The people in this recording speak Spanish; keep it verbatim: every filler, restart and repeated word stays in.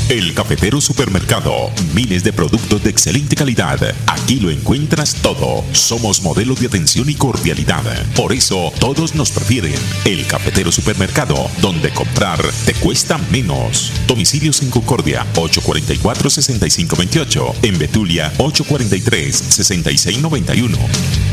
El Cafetero Supermercado. Miles de productos de excelente calidad. Aquí lo encuentras todo. Somos modelo de atención y cordialidad. Por eso todos nos prefieren. El Cafetero Supermercado, donde comprar te cuesta menos. Domicilios en Concordia, ocho cuatro cuatro, seis cinco dos ocho. En Betulia, ocho cuatro tres, seis seis nueve uno.